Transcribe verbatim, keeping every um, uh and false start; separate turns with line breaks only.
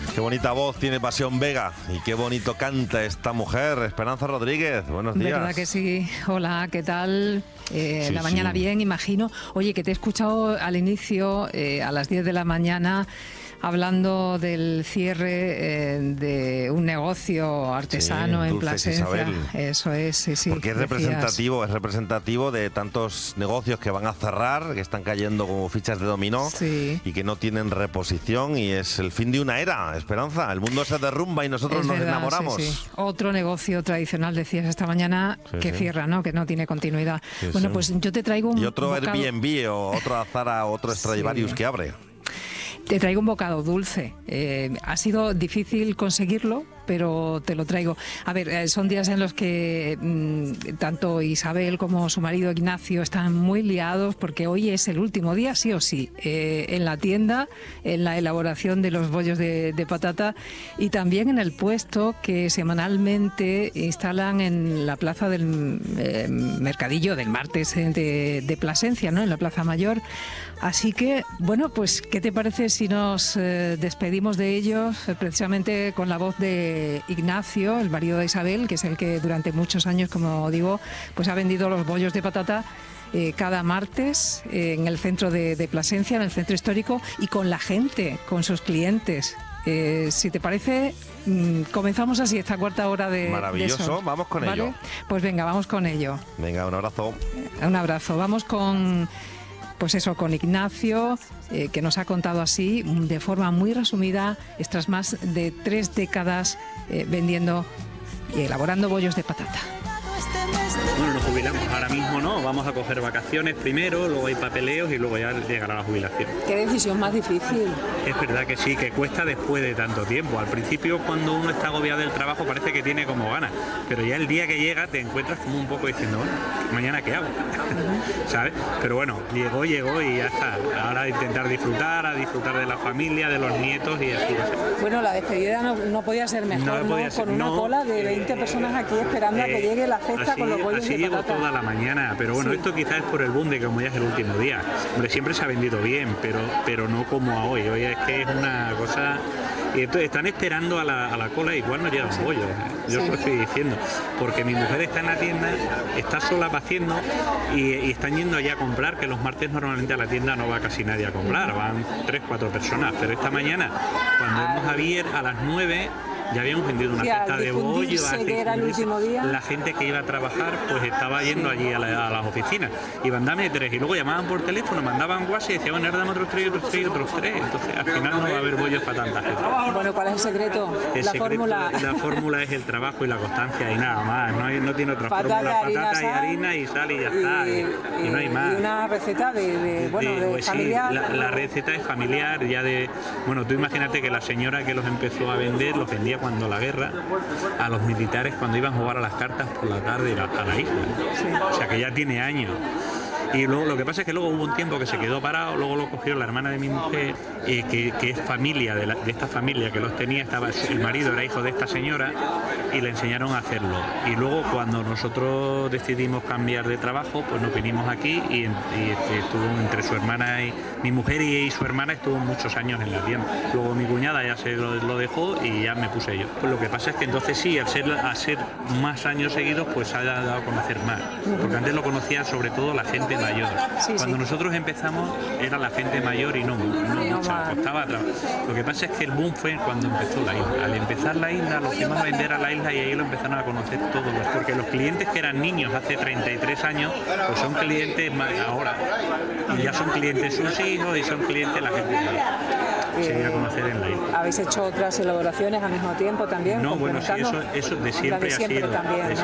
Qué bonita voz tiene Pasión Vega y qué bonito canta esta mujer. Esperanza Rodríguez, buenos días.
¿Verdad que sí? Hola, ¿qué tal? Eh,
sí,
la mañana
sí.
bien, imagino. Oye, que te he escuchado al inicio, eh, a las diez de la mañana, hablando del cierre eh, de un negocio artesano
Sí,
en
Dulces
Plasencia.
Isabel.
Eso es, sí, sí.
Porque es
decías.
representativo, es representativo de tantos negocios que van a cerrar, que están cayendo como fichas de dominó
Sí.
y que no tienen reposición, y es el fin de una era, Esperanza. El mundo se derrumba y nosotros
Es
nos
verdad,
enamoramos.
sí, sí. Otro negocio tradicional, decías esta mañana,
Sí,
que
sí.
cierra, ¿no? Que no tiene continuidad.
Sí,
bueno,
sí.
pues yo te traigo un
Y otro
bocado...
Airbnb o otro Zara, otro Stradivarius
Sí.
que abre.
Te traigo un bocado dulce. Eh, ha sido difícil conseguirlo, pero te lo traigo. A ver, eh, son días en los que mmm, tanto Isabel como su marido Ignacio están muy liados porque hoy es el último día, sí o sí, eh, en la tienda, en la elaboración de los bollos de, de patata y también en el puesto que semanalmente instalan en la plaza del eh, mercadillo del martes de, de Plasencia, ¿no? En la Plaza Mayor. Así que, bueno, pues, ¿qué te parece si nos eh, despedimos de ellos eh, precisamente con la voz de Ignacio, el marido de Isabel, que es el que durante muchos años, como digo, pues ha vendido los bollos de patata eh, cada martes eh, en el centro de, de Plasencia, en el centro histórico, y con la gente, con sus clientes. Eh, si te parece, mmm, comenzamos así esta cuarta hora de
Maravilloso,
de eso,
vamos con
¿vale?
ello.
Pues venga, vamos con ello.
Venga, un abrazo.
Un abrazo. Vamos con... Pues eso, con Ignacio, eh, que nos ha contado así, de forma muy resumida, estas más de tres décadas eh, vendiendo y elaborando bollos de patata.
Bueno, nos jubilamos. Ahora mismo no, vamos a coger vacaciones primero, luego hay papeleos y luego ya llegará la jubilación.
¿Qué decisión más difícil?
Es verdad que sí, que cuesta después de tanto tiempo. Al principio, cuando uno está agobiado del trabajo, parece que tiene como ganas, pero ya el día que llega te encuentras como un poco diciendo, bueno, ¿mañana qué hago? ¿Sabes? Pero bueno, llegó, llegó y ya está. Ahora a intentar disfrutar, a disfrutar de la familia, de los nietos y así va a ser.
Bueno, la despedida no, no podía ser mejor,
No
¿no?
podía ser,
Con una
no.
cola de veinte personas aquí esperando a que
Eh,
llegue la cesta
así,
con los bollos
así
de
llevo
patata.
toda la mañana, pero bueno,
Sí.
esto quizás es por el boom de que como ya es el último día. Hombre, siempre se ha vendido bien, pero, pero no como a hoy. Hoy es que es una cosa... Y entonces están esperando a la, a la cola, igual no llegan bollos. Yo
Sí.
os lo estoy diciendo, porque mi mujer está en la tienda, está sola haciendo y, y están yendo allá a comprar, que los martes normalmente a la tienda no va casi nadie a comprar, van tres, cuatro personas, pero esta mañana, cuando hemos abierto a las nueve, ya habíamos vendido una
Sí, al
cesta de bollo,
difundirse
al
que era el
difundirse,
último día.
la gente que iba a trabajar pues estaba yendo allí a, la- a las oficinas, iban dame tres y luego llamaban por teléfono, mandaban WhatsApp y decían, bueno, ahora dame otros tres, otros tres, otros tres, entonces al final no va a haber bollos para tanta gente.
Bueno, ¿cuál es el secreto?
El
la
secreto,
fórmula.
la fórmula es el trabajo y la constancia y nada más, no, hay, no tiene otra
Patata,
fórmula,
harina,
patata y
sal,
harina y sal y ya está, y, y no hay más.
Y una receta de, de, bueno,
De-
de
pues sí,
familiar.
la, la receta es familiar, ya de... Bueno, tú imagínate que la señora que los empezó a vender, los vendía cuando la guerra, a los militares cuando iban a jugar a las cartas por la tarde a la isla. O sea que ya tiene años. Y luego lo que pasa es que luego hubo un tiempo que se quedó parado, luego lo cogió la hermana de mi mujer, eh, que, que es familia de, la, de esta familia que los tenía, estaba el marido era hijo de esta señora y le enseñaron a hacerlo. Y luego cuando nosotros decidimos cambiar de trabajo, pues nos vinimos aquí y, y este, estuvo entre su hermana y mi mujer y, y su hermana estuvo muchos años en la tienda. Luego mi cuñada ya se lo, lo dejó y ya me puse yo. Pues lo que pasa es que entonces sí, al ser, al ser más años seguidos, pues se ha dado a conocer más. Porque antes lo conocía sobre todo la gente mayor.
Sí,
Cuando
sí.
nosotros empezamos era la gente mayor y no, no mucha,
más.
costaba trabajo. Lo que pasa es que el boom fue cuando empezó la isla. Al empezar la isla, los fuimos a vender a la isla y ahí lo empezaron a conocer todos los, porque los clientes que eran niños hace treinta y tres años, pues son clientes más ahora. Y ya son clientes sus hijos y son clientes la gente que se viene a conocer en la isla.
¿Habéis hecho otras elaboraciones al mismo tiempo también?
No, bueno, sí, eso,
complementando?
eso de
La
siempre,
de siempre
ha sido.
también,
de
¿no?